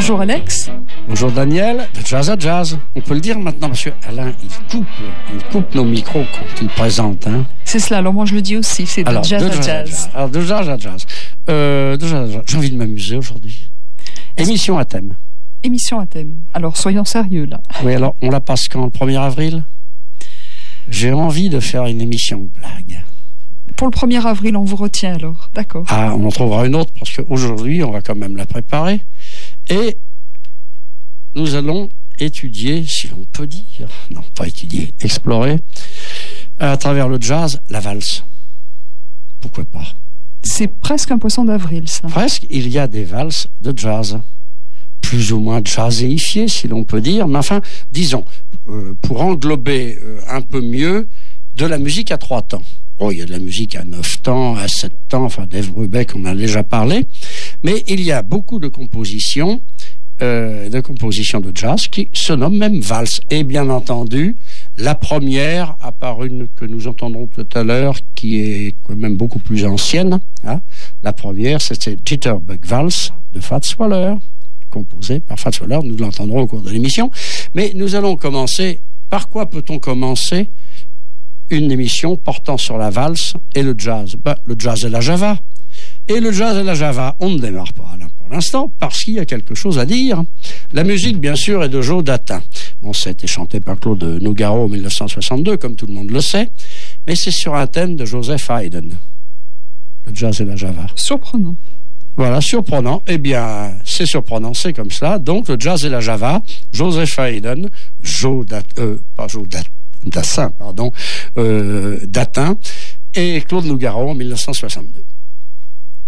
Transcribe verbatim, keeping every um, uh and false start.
Bonjour Alex. Bonjour Daniel, de Jazz à Jazz. On peut le dire maintenant parce que Alain, il coupe, il coupe nos micros quand il présente. Hein. C'est cela, alors moi je le dis aussi, c'est de alors, Jazz de à Jazz. Jazz. jazz. Alors de Jazz à Jazz. Euh, de jazz à jazz. J'ai envie de m'amuser aujourd'hui. Émission à thème. Émission à thème. Alors soyons sérieux là. Oui, alors on la passe quand? Le premier avril? J'ai envie de faire une émission blague. Pour le premier avril, on vous retient alors, d'accord. Ah, on en trouvera une autre parce qu'aujourd'hui, on va quand même la préparer. Et nous allons étudier, si l'on peut dire, non, pas étudier, explorer, à travers le jazz, la valse. Pourquoi pas? C'est presque un poisson d'avril, ça. Presque, il y a des valses de jazz. Plus ou moins jazzéifiées, si l'on peut dire. Mais enfin, disons, euh, pour englober euh, un peu mieux, de la musique à trois temps. Oh, il y a de la musique à neuf temps, à sept temps, enfin, Dave Brubeck, on en a déjà parlé. Mais il y a beaucoup de compositions, euh, de compositions de jazz qui se nomment même valse. Et bien entendu, la première, à part une que nous entendrons tout à l'heure, qui est quand même beaucoup plus ancienne, hein. La première, c'était Jitterbug Valse de Fats Waller, composé par Fats Waller, nous l'entendrons au cours de l'émission. Mais nous allons commencer, par quoi peut-on commencer une émission portant sur la valse et le jazz? Ben, le jazz et la java. Et le jazz et la java, on ne démarre pas là pour l'instant parce qu'il y a quelque chose à dire. La musique, bien sûr, est de Joe Datin. Bon, ça a été chanté par Claude Nougaro en dix-neuf cent soixante-deux, comme tout le monde le sait, mais c'est sur un thème de Joseph Haydn. Le jazz et la java. Surprenant. Voilà, surprenant. Eh bien, c'est surprenant, c'est comme cela. Donc, le jazz et la java, Joseph Haydn, Joe Dat, euh, pas Joe Dat, Dassin, pardon, euh, Datin, et Claude Nougaro en dix-neuf cent soixante-deux.